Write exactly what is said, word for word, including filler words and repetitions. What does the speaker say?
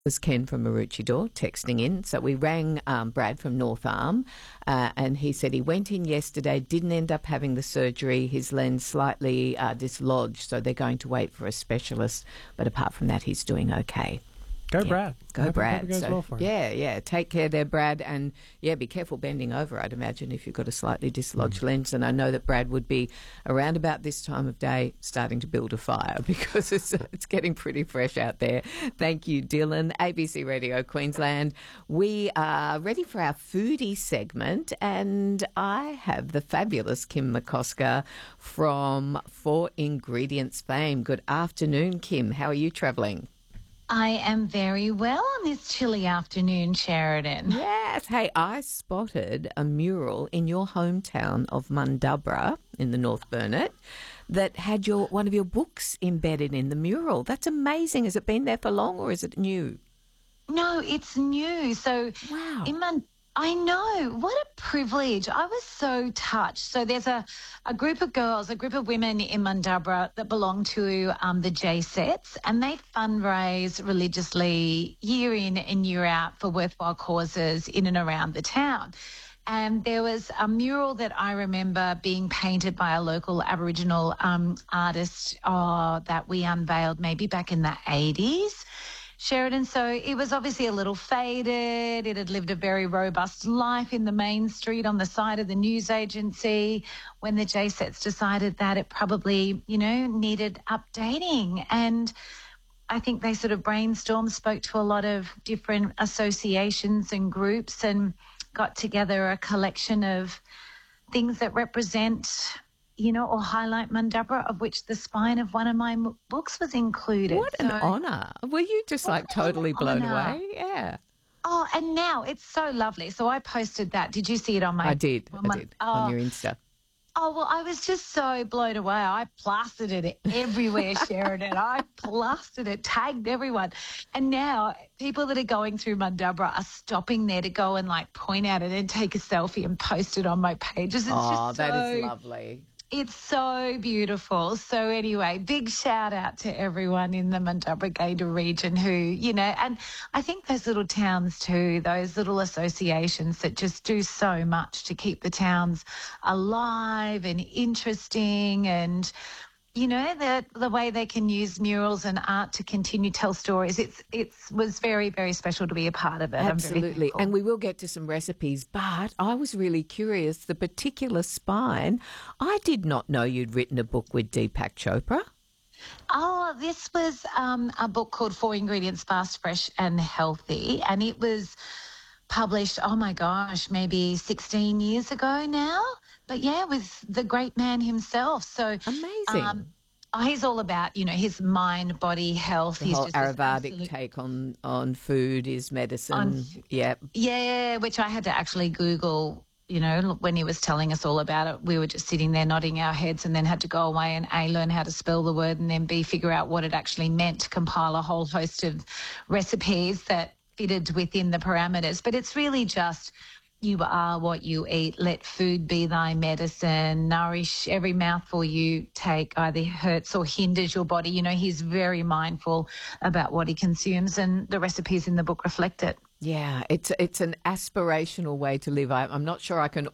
Was Ken from Maroochydore texting in. So we rang um, Brad from North Arm uh, and he said he went in yesterday, didn't end up having the surgery. His lens slightly uh, dislodged, so they're going to wait for a specialist. But apart from that, he's doing okay. Go, yeah. Brad. Go, I hope, Brad. I hope it goes so, well for you. Yeah, yeah. Take care there, Brad. And, yeah, be careful bending over, I'd imagine, if you've got a slightly dislodged mm. lens. And I know that Brad would be around about this time of day starting to build a fire because it's, it's getting pretty fresh out there. Thank you, Dylan. A B C Radio Queensland. We are ready for our foodie segment, and I have the fabulous Kim McCosker from Four Ingredients fame. Good afternoon, Kim. How are you travelling? I am very well on this chilly afternoon, Sheridan. Yes. Hey, I spotted a mural in your hometown of Mundubbera in the North Burnett that had your one of your books embedded in the mural. That's amazing. Has it been there for long or is it new? No, it's new. So wow. in Mun- I know. What a privilege. I was so touched. So there's a, a group of girls, a group of women in Mundubbera that belong to um, the J-Sets, and they fundraise religiously year in and year out for worthwhile causes in and around the town. And there was a mural that I remember being painted by a local Aboriginal um, artist uh, that we unveiled maybe back in the eighties. Sheridan, so it was obviously a little faded. It had lived a very robust life in the main street on the side of the news agency when the J-Sets decided that it probably, you know, needed updating. And I think they sort of brainstormed, spoke to a lot of different associations and groups and got together a collection of things that represent, you know, or highlight Mundubbera, of which the spine of one of my m- books was included. What an so, honour. Were you just like totally blown honour. away? Yeah. Oh, and now it's so lovely. So I posted that. Did you see it on my... I did. On my, I did. oh, on your Insta. Oh, well, I was just so blown away. I plastered it everywhere, Sheridan. I plastered it, tagged everyone. And now people that are going through Mundubbera are stopping there to go and like point at it and take a selfie and post it on my pages. It's oh, just that so... is lovely. It's so beautiful. So anyway, big shout out to everyone in the Mundubbera Gayndah region who, you know, and I think those little towns too, those little associations that just do so much to keep the towns alive and interesting and, you know, the the way they can use murals and art to continue to tell stories. It's it's was very, very special to be a part of it. Absolutely. And we will get to some recipes, but I was really curious, the particular spine, I did not know you'd written a book with Deepak Chopra. Oh, this was um, a book called Four Ingredients Fast, Fresh and Healthy, and it was published, oh my gosh, maybe sixteen years ago now. But yeah, with the great man himself. So amazing. Um, he's all about, you know, his mind, body, health. The he's whole just Ayurvedic absolute... take on, on food is medicine. On... Yep. Yeah, which I had to actually Google, you know, when he was telling us all about it. We were just sitting there nodding our heads and then had to go away and A, learn how to spell the word and then B, figure out what it actually meant to compile a whole host of recipes that fitted within the parameters. But it's really just... You are what you eat. Let food be thy medicine. Nourish every mouthful you take either hurts or hinders your body. You know, he's very mindful about what he consumes, and the recipes in the book reflect it. Yeah, it's it's an aspirational way to live. I, I'm not sure I can